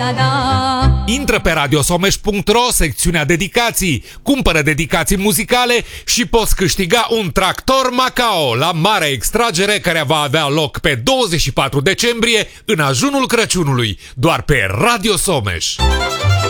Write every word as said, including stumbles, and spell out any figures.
Da, da. Intră pe radiosomeș punct ro, secțiunea dedicații, cumpără dedicații muzicale și poți câștiga un tractor Macao la mare extragere care va avea loc pe douăzeci și patru decembrie în ajunul Crăciunului, doar pe Radio Someș.